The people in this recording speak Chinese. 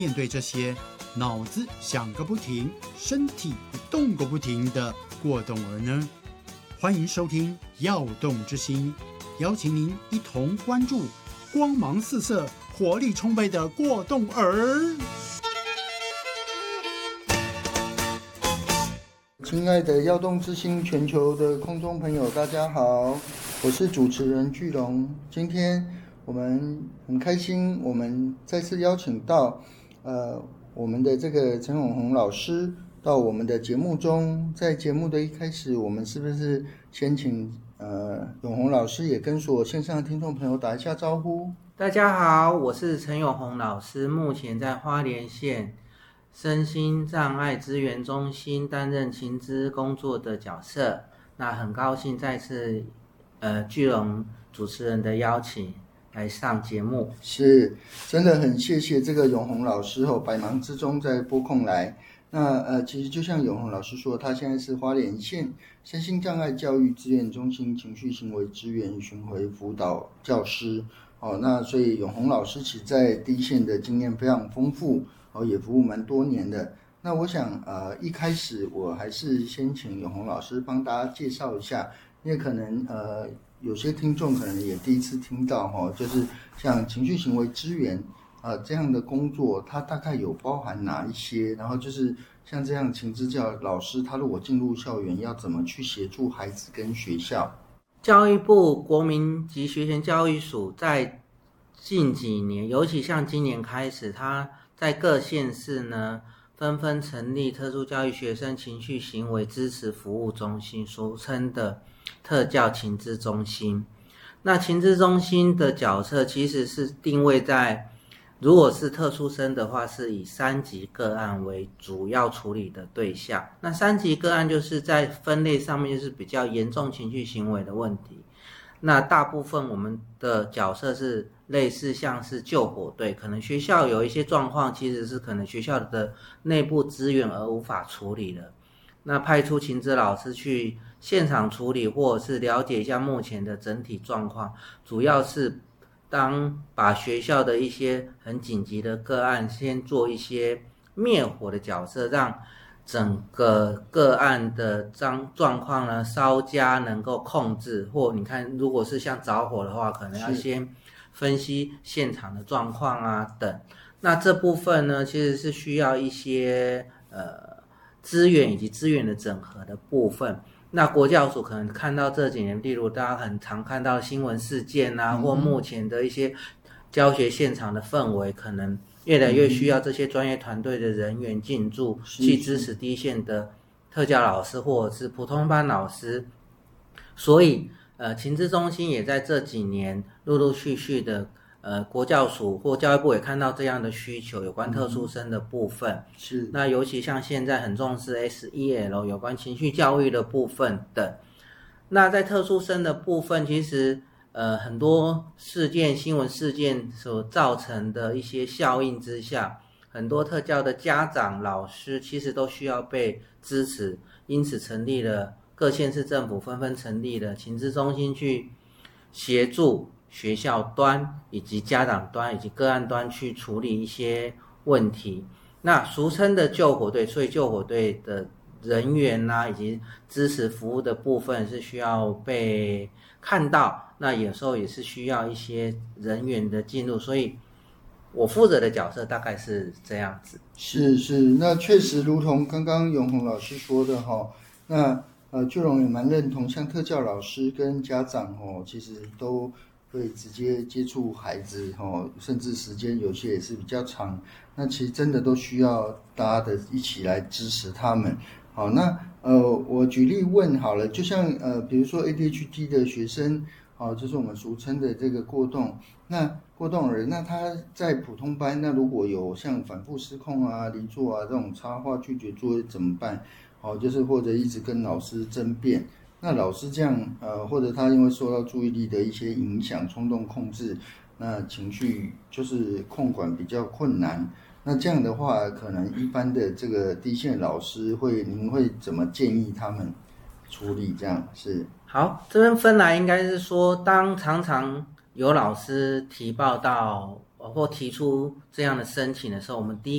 面对这些脑子想个不停、身体动个不停的过动儿呢？欢迎收听《耀动之心》，邀请您一同关注光芒四射、活力充沛的过动儿。 亲爱的耀动之星全球的空中朋友，大家好，我是主持人巨龙。今天我们很开心，我们再次邀请到我们的这个陈永红老师到我们的节目中。在节目的一开始，我们是不是先请永红老师也跟所有线上的听众朋友打一下招呼？ 大家好，我是陈永红老师，目前在花莲县身心障碍资源中心担任情资工作的角色。那很高兴再次巨龙主持人的邀请来上节目， 是真的很谢谢这个永红老师百忙之中在拨空来。那其实就像永红老师说，他现在是花莲县身心障碍教育资源中心情绪行为支援巡回辅导教师。那所以永红老师其实在第一线的经验非常丰富，也服务蛮多年的。那我想一开始我还是先请永红老师帮大家介绍一下，因为可能有些听众可能也第一次听到就是像情绪行为支援这样的工作，它大概有包含哪一些？然后就是像这样情资教老师，他如果进入校园要怎么去协助孩子跟学校？ 教育部国民及学前教育署在近几年，尤其像今年开始，它在各县市呢纷纷成立特殊教育学生情绪行为支持服务中心，俗称的特教情资中心。那情资中心的角色其实是定位在，如果是特殊生的话，是以3级个案为主要处理的对象。那3级个案就是在分类上面就是比较严重情绪行为的问题。那大部分我们的角色是类似像是救火队，可能学校有一些状况，其实是可能学校的内部资源而无法处理的。那派出情资老师去现场处理，或者是了解一下目前的整体状况，主要是把学校的一些很紧急的个案先做一些灭火的角色，让整个个案的状况呢稍加能够控制。或你看，如果是像着火的话，可能要先分析现场的状况啊等。那这部分呢，其实是需要一些资源以及资源的整合的部分。那国教署可能看到这几年，例如大家很常看到新闻事件啊，或目前的一些教学现场的氛围，可能越来越需要这些专业团队的人员进驻，去支持第一线的特教老师或者是普通班老师。所以情资中心也在这几年陆陆续续的国教署或教育部也看到这样的需求，有关特殊生的部分。 是。那尤其像现在很重视 SEL 有关情绪教育的部分等。那在特殊生的部分，其实很多新闻事件所造成的一些效应之下，很多特教的家长老师其实都需要被支持，因此各县市政府纷纷成立了情资中心，去协助学校端以及家长端以及个案端去处理一些问题。那俗称的救火队，所以救火队的人员以及支持服务的部分是需要被看到，那有时候也是需要一些人员的进入，所以我负责的角色大概是这样子。 是，那确实如同刚刚永红老师说的那巨龙也蛮认同，像特教老师跟家长其实都会直接接触孩子甚至时间有些也是比较长，那其实真的都需要大家的一起来支持他们。好，那我举例问好了，就像比如说 ADHD 的学生就是我们俗称的这个过动儿，那他在普通班，那如果有像反复失控啊、离座啊这种插话拒绝作业怎么办？就是或者一直跟老师争辩，那老师这样或者他因为受到注意力的一些影响，冲动控制，那情绪就是控管比较困难。那这样的话，可能一般的这个第一线老师您会怎么建议他们处理？这样是好，这边分来应该是说，当常常有老师提报到或提出这样的申请的时候，我们第一